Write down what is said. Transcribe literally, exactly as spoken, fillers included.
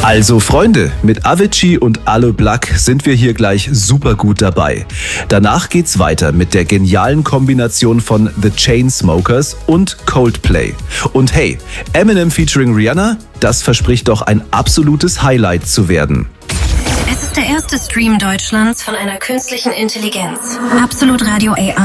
Also Freunde, mit Avicii und Aloe Blacc sind wir hier gleich super gut dabei. Danach geht's weiter mit der genialen Kombination von The Chainsmokers und Coldplay. Und hey, Eminem featuring Rihanna, das verspricht doch ein absolutes Highlight zu werden. Es ist der erste Stream Deutschlands von einer künstlichen Intelligenz. Absolut Radio A I.